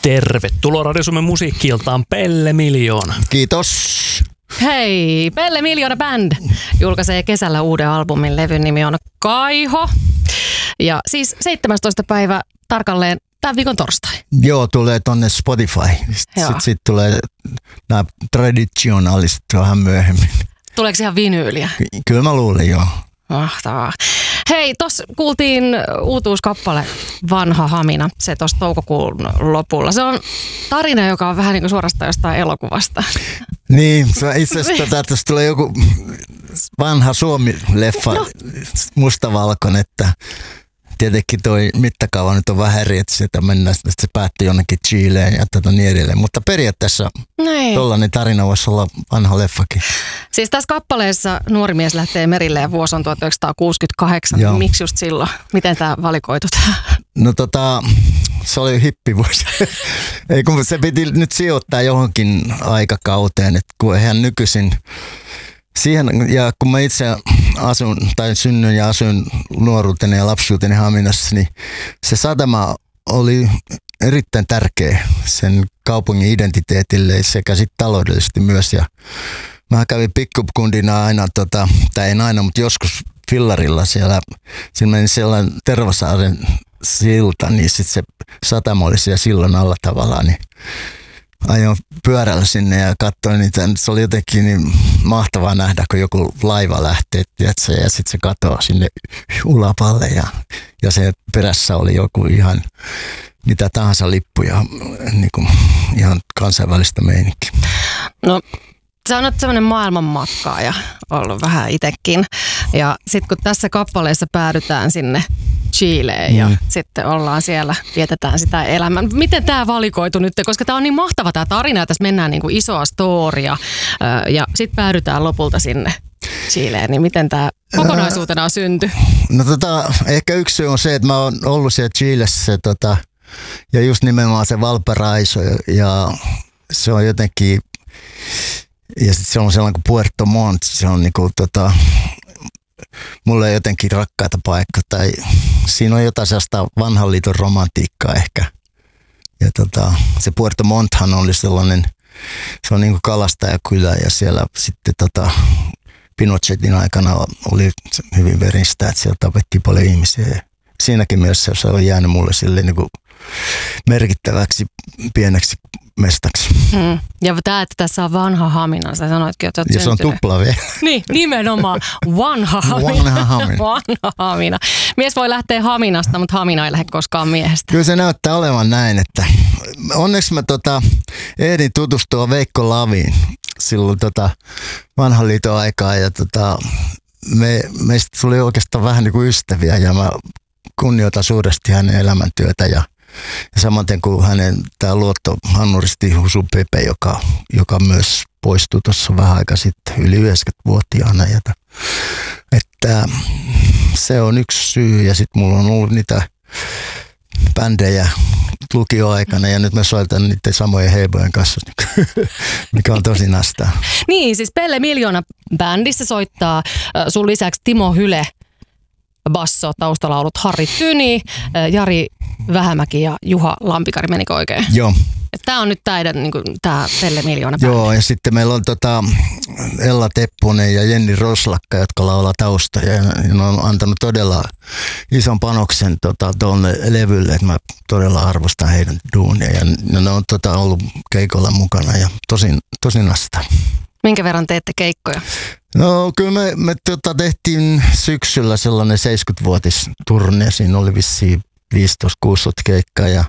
Tervetuloa Radio Suomen musiikki-iltaan Pelle Miljoona. Kiitos. Hei, Pelle Miljoona Band julkaisee kesällä uuden albumin. Levyn nimi on Kaiho. Ja siis 17. päivä tarkalleen tämän viikon torstai. Joo, tulee tonne Spotify. Sitten tulee nämä traditionaaliset vähän myöhemmin. Tuleeko ihan vinyyliä? Kyllä mä luulen, joo. Mahtavaa. Hei, tossa kuultiin uutuuskappale Vanha Hamina, se tuossa toukokuun lopulla. Se on tarina, joka on vähän niin kuin suorastaan jostain elokuvasta. Niin, itse asiassa tässä tulee joku vanha Suomi-leffa, mustavalkoinen, että tietenkin toi mittakaava nyt on vähän eri, että se päättyi jonnekin Chileen ja niin edelleen. Mutta periaatteessa tollainen tarina voisi olla vanha leffakin. Siis tässä kappaleessa nuori mies lähtee merille ja vuosi on 1968. Joo. Miksi just silloin? Miten tämä valikoitut? No se oli hippivuosi. Ei kun se piti nyt sijoittaa johonkin aikakauteen, että kun eihän nykyisin siihen, ja kun mä itse synnyin ja asuin nuoruuteni ja lapsuuteni Haminassa, niin se satama oli erittäin tärkeä sen kaupungin identiteetille sekä sitten taloudellisesti myös. Ja mä kävin pikkukundina aina, tai en aina, mutta joskus fillarilla siellä meni sellainen Tervasaaren silta, niin sitten se satama oli siellä sillan alla tavallaan, niin ajoin pyörällä sinne ja katsoin niitä. Se oli jotenkin niin mahtavaa nähdä, kun joku laiva lähtee, tiedätkö, ja sitten se katoaa sinne ulapalle ja se perässä oli joku ihan mitä tahansa lippuja, niin kuin ihan kansainvälistä meininkiä. No, sä oot sellainen maailmanmatkaaja ollut vähän itsekin. Ja sitten kun tässä kappaleessa päädytään sinne Chileen ja sitten ollaan siellä, vietetään sitä elämää. Miten tämä valikoitu nyt? Koska tämä on niin mahtava tämä tarina ja tässä mennään niin kuin isoa storia ja sitten päädytään lopulta sinne Chileen. Niin miten tämä kokonaisuutena syntyi? No ehkä yksi syy on se, että mä oon ollut siellä Chilessä ja just nimenomaan se Valparaiso ja se on jotenkin, ja sitten se on sellainen kuin Puerto Montt, se on niinku mulle jotenkin rakkaita paikka, tai siinä on jotain sellaista vanhan liiton romantiikkaa ehkä. Ja se Puerto Montthan oli sellainen, se on niinku kalastajakylä ja siellä sitten Pinochetin aikana oli hyvin veristä, että siellä tapettiin paljon ihmisiä. Ja siinäkin mielessä se on jäänyt mulle silleen niinku merkittäväksi pieneksi mestaksi. Ja tämä, että tässä on vanha Hamina, sä sanoitkin, että olet ja syntynyt. Se on tupla vielä. Niin, nimenomaan. Vanha Hamina. Mies voi lähteä Haminasta, mutta Hamina ei lähde koskaan miehestä. Kyllä se näyttää olevan näin, että onneksi mä ehdin tutustua Veikko Laviin silloin vanhan liiton aikaa ja meistä tuli oikeastaan vähän niin kuin ystäviä ja mä kunnioitan suuresti hänen elämäntyötä ja samaten kuin hänen tämä luottohannuristi Husu Pepe, joka myös poistui tuossa vähän aika sitten yli 90-vuotiaana. Että se on yksi syy ja sitten mulla on ollut niitä bändejä lukioaikana ja nyt mä soitan niiden samojen heibojen kanssa, mikä on tosi nastaa. Niin, siis Pelle Miljoona bändissä soittaa sun lisäksi Timo Hyle, basso, taustalaulut Harri Tyni, Jari Vähämäki ja Juha Lampikari, menikö oikein? Joo. Tämä on nyt tämä Pelle Miljoona bändi. Joo, ja sitten meillä on Ella Tepponen ja Jenni Roslakka, jotka laulaa taustoja ja ne on antanut todella ison panoksen tuonne levylle, että mä todella arvostan heidän duunia ja ne on ollut keikolla mukana ja tosi nastaa. Minkä verran teette keikkoja? No kyllä me tehtiin syksyllä sellainen 70-vuotisturne. Siinä oli vissiin 15-16 keikkaa ja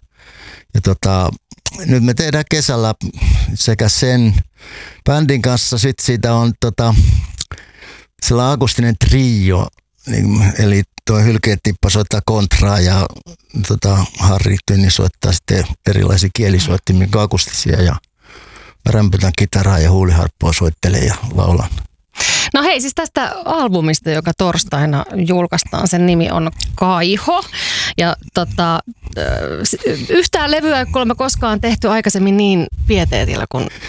nyt me tehdään kesällä sekä sen bändin kanssa. Sitten siitä on sellainen akustinen trio, eli tuo Hylkeetippa soittaa kontraa ja Harri Tyni soittaa sitten erilaisia kielisoittimia, akustisia ja rämpytän kitaraa ja huuliharppua soittelee ja laulan. No hei, siis tästä albumista, joka torstaina julkaistaan, sen nimi on Kaiho. Ja yhtään levyä ei kuulemma koskaan tehty aikaisemmin niin pieteetillä kuin